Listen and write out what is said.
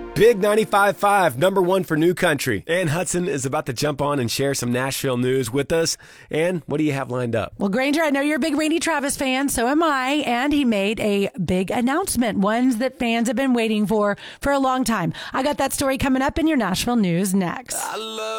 Big 95.5, number one for New Country. Ann Hudson is about to jump on and share some Nashville news with us. Ann, what do you have lined up? Well, Granger, I know you're a big Randy Travis fan, so am I, and he made a big announcement, ones that fans have been waiting for a long time. I got that story coming up in your Nashville news next.